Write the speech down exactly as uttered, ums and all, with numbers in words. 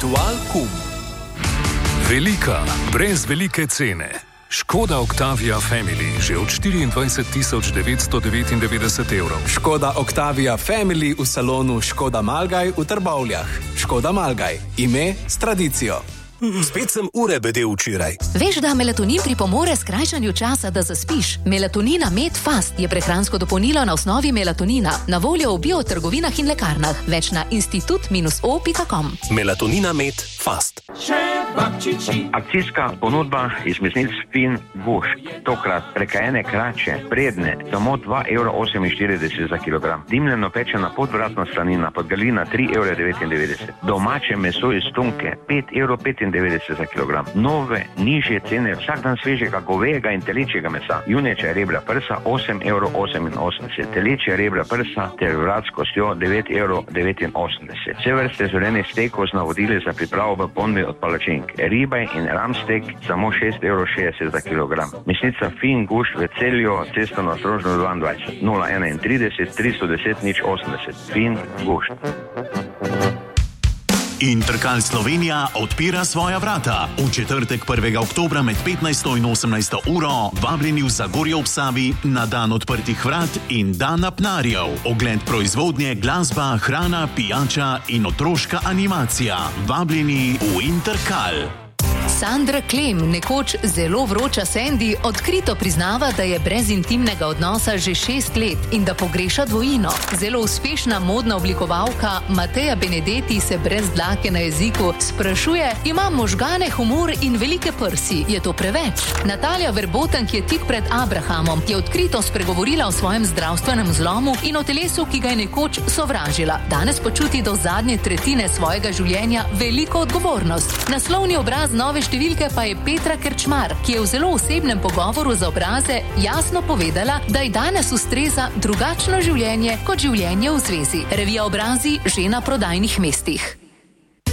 Mutual Kum. Velika, brez velike cene. Škoda Octavia Family že od štiriindvajset tisoč devetsto devetindevetdeset evrov. Škoda Octavia Family v salonu Škoda Malgaj v Trbovljah. Škoda Malgaj. Ime s tradicijo. Spet sem ure bedel včeraj. Veš, da melatonin pripomore skrajšanju časa, da zaspiš? Melatonina Med Fast je prehransko dopolnilo na osnovi melatonina. Na voljo v biotrgovinah in lekarnah. Več na institut o pika com. Melatonina Med Fast. Akcijska ponudba iz mesnic Fin Gušt. Tokrat prekajene krače, predne, samo dva evra oseminštirideset za kilogram. Dimljeno pečena podvratna slanina, podgalina tri evre devetindevetdeset. Domače meso iz tunke, pet evrov petindevetdeset za kilogram. Nove, nižje cene vsak dan svežega govejega in telečjega mesa. Junečja rebra prsa osem evrov oseminosemdeset. Telečja rebra prsa ter vrat s kostjo devet evrov devetinosemdeset. Vse vrste zorenih stekov z navodili za pripravo v ponudbi od palačink. Ribaj in ramstek samo šest evrov šestdeset za kilogram. Mesnica Fin Gušt v Celju, cesto na Ostrožno dvaindvajset. nula enaintrideset tristo deset nič osemdeset. Fin Gušt. Interkal Slovenija odpira svoja vrata. V četrtek prvega oktobra med petnajsto in osemnajsto uro vabljeni v Zagorje ob Savi na dan odprtih vrat in dan apnarjev. Ogled proizvodnje, glasba, hrana, pijača in otroška animacija. Vabljeni v Interkal. Sandra Klem, nekoč zelo vroča Sandy, odkrito priznava, da je brez intimnega odnosa že šest let in da pogreša dvojino. Zelo uspešna modna oblikovalka Mateja Benedetti se brez dlake na jeziku sprašuje: imam možgane, humor in velike prsi, je to preveč? Natalija Verboten, ki je tik pred Abrahamom, je odkrito spregovorila o svojem zdravstvenem zlomu in o telesu, ki ga je nekoč sovražila. Danes počuti do zadnje tretjine svojega življenja veliko odgovornost. Naslovni obraz nove številke pa je Petra Krčmar, ki je v zelo osebnem pogovoru za Obraze jasno povedala, da ji danes ustreza drugačno življenje kot življenje v zvezi. Revija Obrazi že na prodajnih mestih.